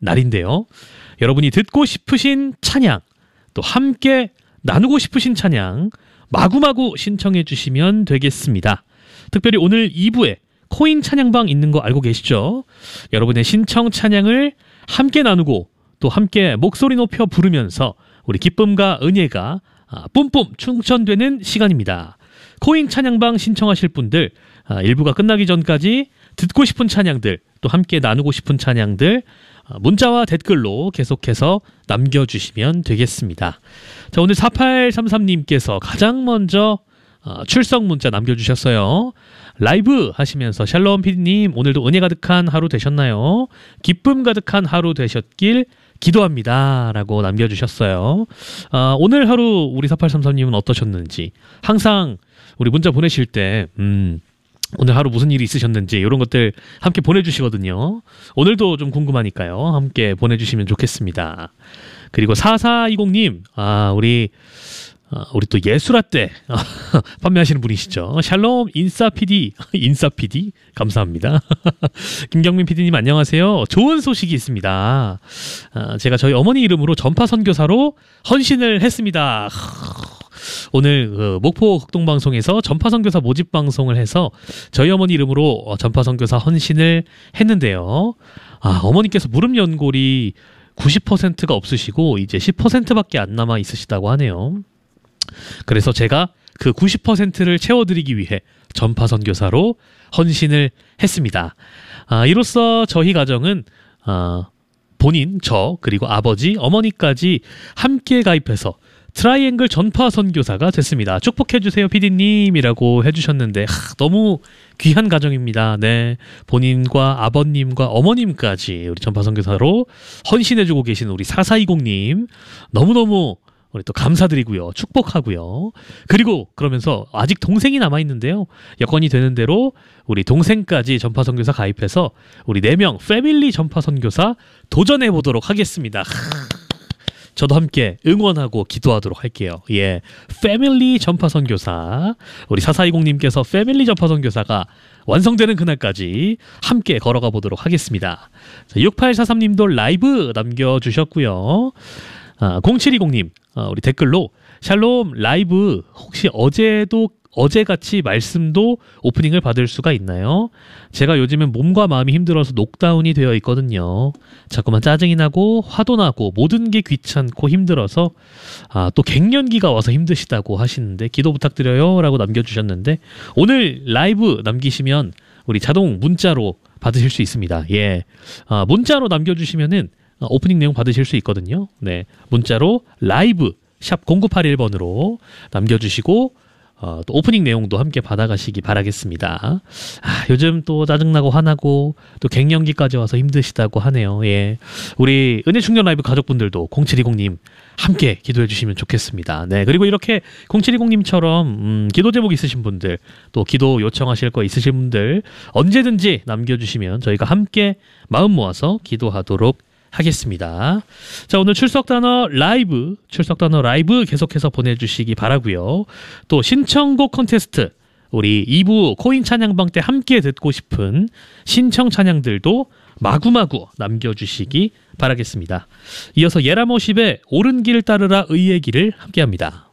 날인데요. 여러분이 듣고 싶으신 찬양, 또 함께 나누고 싶으신 찬양 마구마구 신청해 주시면 되겠습니다. 특별히 오늘 2부에 코인 찬양방 있는 거 알고 계시죠? 여러분의 신청 찬양을 함께 나누고 또 함께 목소리 높여 부르면서 우리 기쁨과 은혜가 뿜뿜 충천되는 시간입니다. 코인 찬양방 신청하실 분들 1부가 끝나기 전까지 듣고 싶은 찬양들 또 함께 나누고 싶은 찬양들 문자와 댓글로 계속해서 남겨주시면 되겠습니다. 자, 오늘 4833님께서 가장 먼저 출석 문자 남겨주셨어요. 라이브 하시면서 샬롬 PD님 오늘도 은혜 가득한 하루 되셨나요? 기쁨 가득한 하루 되셨길 기도합니다 라고 남겨주셨어요. 오늘 하루 우리 4833님은 어떠셨는지 항상 우리 문자 보내실 때 오늘 하루 무슨 일이 있으셨는지 이런 것들 함께 보내주시거든요. 오늘도 좀 궁금하니까요. 함께 보내주시면 좋겠습니다. 그리고 4420님 우리 또 예술아떼 판매하시는 분이시죠. 샬롬 인싸 PD 인싸 PD 감사합니다. 김경민 PD님 안녕하세요. 좋은 소식이 있습니다. 제가 저희 어머니 이름으로 전파 선교사로 헌신을 했습니다. 오늘 목포 극동방송에서 전파 선교사 모집 방송을 해서 저희 어머니 이름으로 전파 선교사 헌신을 했는데요. 어머니께서 무릎 연골이 90%가 없으시고 이제 10%밖에 안 남아 있으시다고 하네요. 그래서 제가 그 90%를 채워드리기 위해 전파 선교사로 헌신을 했습니다. 이로써 저희 가정은 본인, 저, 그리고 아버지, 어머니까지 함께 가입해서 트라이앵글 전파 선교사가 됐습니다. 축복해주세요 PD님이라고 해주셨는데 너무 귀한 가정입니다. 네, 본인과 아버님과 어머님까지 우리 전파 선교사로 헌신해주고 계신 우리 4420님 너무너무 우리 또 감사드리고요. 축복하고요. 그리고 그러면서 아직 동생이 남아있는데요. 여건이 되는 대로 우리 동생까지 전파 선교사 가입해서 우리 4명 패밀리 전파 선교사 도전해보도록 하겠습니다. 저도 함께 응원하고 기도하도록 할게요. 예, 패밀리 전파 선교사 우리 4420님께서 패밀리 전파 선교사가 완성되는 그날까지 함께 걸어가 보도록 하겠습니다. 6843님도 라이브 남겨주셨고요. 0720님 우리 댓글로 샬롬 라이브 혹시 어제같이 말씀도 오프닝을 받을 수가 있나요? 제가 요즘엔 몸과 마음이 힘들어서 녹다운이 되어 있거든요. 자꾸만 짜증이 나고 화도 나고 모든 게 귀찮고 힘들어서 또 갱년기가 와서 힘드시다고 하시는데 기도 부탁드려요 라고 남겨주셨는데 오늘 라이브 남기시면 우리 자동 문자로 받으실 수 있습니다. 예, 문자로 남겨주시면은 오프닝 내용 받으실 수 있거든요. 네, 문자로 라이브 샵 0981번으로 남겨주시고 또 오프닝 내용도 함께 받아가시기 바라겠습니다. 요즘 또 짜증나고 화나고 또 갱년기까지 와서 힘드시다고 하네요. 예, 우리 은혜충전 라이브 가족분들도 0720님 함께 기도해 주시면 좋겠습니다. 네, 그리고 이렇게 0720님처럼 기도 제목 있으신 분들 또 기도 요청하실 거 있으신 분들 언제든지 남겨주시면 저희가 함께 마음 모아서 기도하도록 하겠습니다. 자, 오늘 출석 단어 라이브 계속해서 보내주시기 바라고요. 또 신청곡 콘테스트 우리 2부 코인 찬양방 때 함께 듣고 싶은 신청 찬양들도 마구마구 남겨주시기 바라겠습니다. 이어서 예라모십의 옳은 길 따르라 의의 길을 함께합니다.